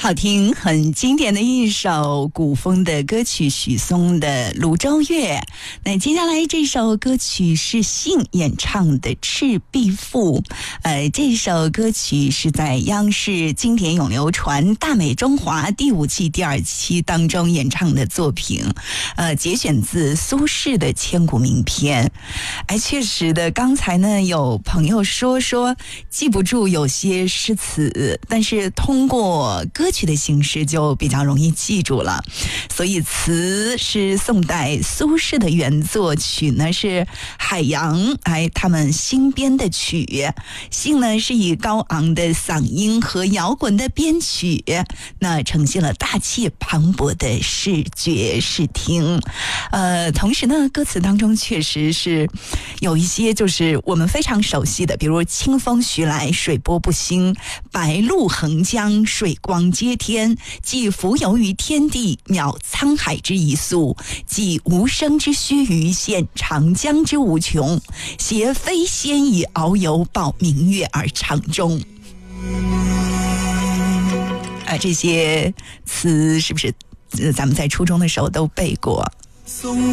好听很经典的一首古风的歌曲，许嵩的《泸州月》。那接下来这首歌曲是信演唱的《赤壁赋》。这首歌曲是在央视经典咏流传大美中华第5季第2期当中演唱的作品，节选自苏轼的千古名篇。确实的，刚才呢有朋友说记不住有些诗词，但是通过歌曲的形式就比较容易记住了。所以词是宋代苏轼的原作，曲呢是海洋他们新编的曲。信呢是以高昂的嗓音和摇滚的编曲，那呈现了大气磅礴的视觉视听。同时呢，歌词当中确实是有一些就是我们非常熟悉的，比如清风徐来，水波不兴，白露横江，水光接天，既浮游于天地，渺沧海之一粟，既无声之须臾，现长江之无穷，挟飞仙以遨游，抱明月而长终。这些词是不是咱们在初中的时候都背过？